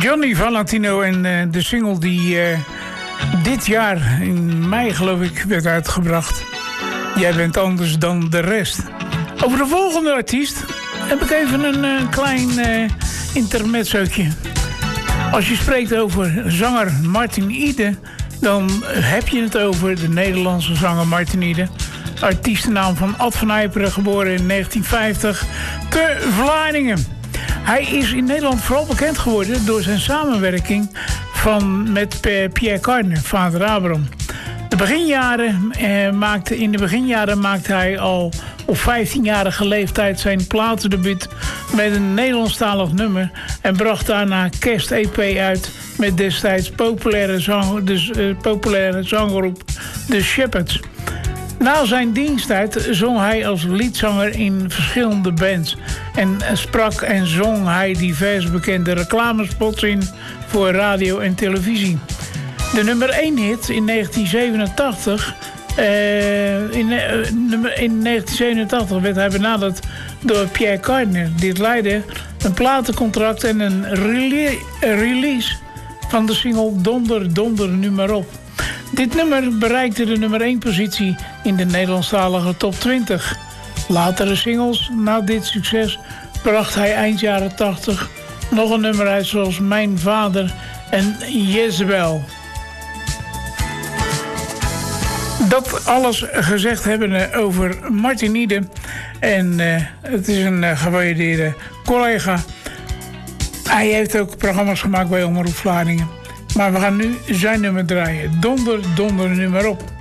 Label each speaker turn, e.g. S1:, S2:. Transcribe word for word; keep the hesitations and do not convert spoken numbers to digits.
S1: Johnny Valentino en uh, de single die uh, dit jaar in mei geloof ik werd uitgebracht. Jij bent anders dan de rest. Over de volgende artiest heb ik even een uh, klein uh, intermezzootje. Als je spreekt over zanger Martin Ide, dan heb je het over de Nederlandse zanger Martin Ide. Artiestennaam van Ad van Nijperen, geboren in negentien vijftig te Vlaardingen. Hij is in Nederland vooral bekend geworden door zijn samenwerking van, met Pierre Cardin, vader Abraham. De beginjaren, eh, maakte, in de beginjaren maakte hij al op vijftienjarige leeftijd zijn platendebuut met een Nederlandstalig nummer en bracht daarna kerst-E P uit met destijds populaire, zang, dus, uh, populaire zanggroep The Shepherds. Na zijn diensttijd zong hij als liedzanger in verschillende bands en sprak en zong hij diverse bekende reclamespots in voor radio en televisie. De nummer één hit in negentien zevenentachtig, uh, in, uh, nummer, in negentien zevenentachtig werd hij benaderd door Pierre Cardin. Dit leidde een platencontract en een rele- release van de single Donder, Donder, nu maar op. Dit nummer bereikte de nummer één positie in de Nederlandstalige top twintig. Latere singles na dit succes bracht hij eind jaren tachtig nog een nummer uit zoals Mijn Vader en Jezebel. Dat alles gezegd hebben over Martin Ide. En uh, het is een uh, gewaardeerde collega. Hij heeft ook programma's gemaakt bij Omroep Vlaardingen. Maar we gaan nu zijn nummer draaien. Donder, donder, nu maar op.